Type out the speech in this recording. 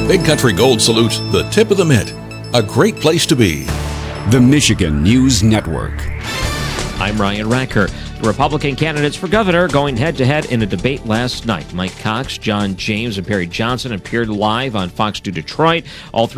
Big Country Gold salutes the tip of the mitt. A great place to be. The Michigan News Network. I'm Ryan Racker. The Republican candidates for governor going head-to-head in a debate last night. Mike Cox, John James, and Perry Johnson appeared live on Fox 2 Detroit. All three